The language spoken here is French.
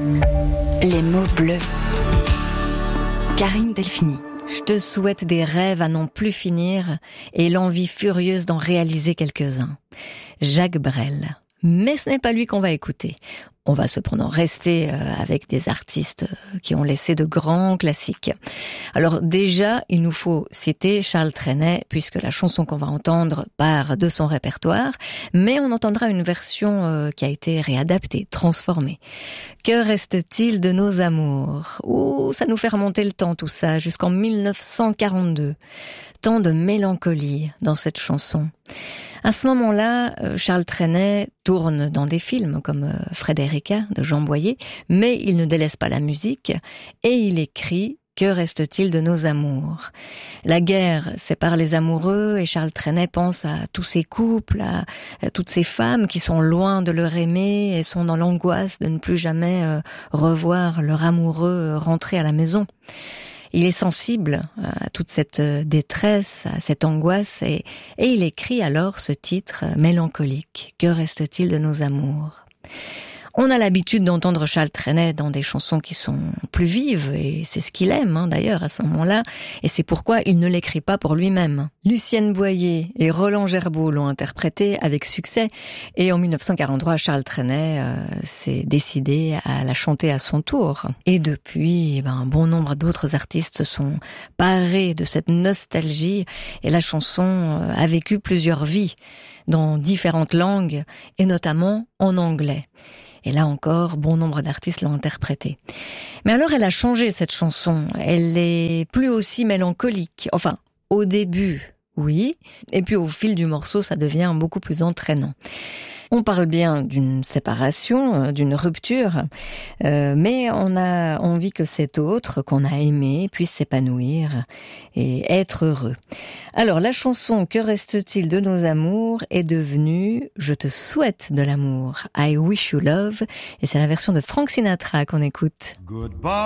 Les mots bleus. Karine Delphini. Je te souhaite des rêves à n'en plus finir et l'envie furieuse d'en réaliser quelques-uns. Jacques Brel. Mais ce n'est pas lui qu'on va écouter. On va cependant rester avec des artistes qui ont laissé de grands classiques. Alors déjà, il nous faut citer Charles Trenet, puisque la chanson qu'on va entendre part de son répertoire, mais on entendra une version qui a été réadaptée, transformée. Que reste-t-il de nos amours ? Ouh, ça nous fait remonter le temps tout ça, jusqu'en 1942. Tant de mélancolie dans cette chanson. À ce moment-là, Charles Trenet tourne dans des films comme Frédérica de Jean Boyer, mais il ne délaisse pas la musique et il écrit « Que reste-t-il de nos amours ?» La guerre sépare les amoureux et Charles Trenet pense à tous ces couples, à toutes ces femmes qui sont loin de leur aimer et sont dans l'angoisse de ne plus jamais revoir leur amoureux rentrer à la maison. Il est sensible à toute cette détresse, à cette angoisse, et il écrit alors ce titre mélancolique. Que reste-t-il de nos amours ? On a l'habitude d'entendre Charles Trenet dans des chansons qui sont plus vives, et c'est ce qu'il aime d'ailleurs à ce moment-là, et c'est pourquoi il ne l'écrit pas pour lui-même. Lucienne Boyer et Roland Gerbaud l'ont interprété avec succès, et en 1943, Charles Trenet s'est décidé à la chanter à son tour. Et depuis, un bon nombre d'autres artistes sont parés de cette nostalgie, et la chanson a vécu plusieurs vies dans différentes langues, et notamment en anglais. Et là encore, bon nombre d'artistes l'ont interprétée. Mais alors elle a changé cette chanson. Elle est plus aussi mélancolique. Enfin, au début, oui. Et puis au fil du morceau, ça devient beaucoup plus entraînant. On parle bien d'une séparation, d'une rupture, mais on a envie que cet autre qu'on a aimé puisse s'épanouir et être heureux. Alors la chanson « Que reste-t-il de nos amours » est devenue « Je te souhaite de l'amour » I wish you love, et c'est la version de Frank Sinatra qu'on écoute. Goodbye.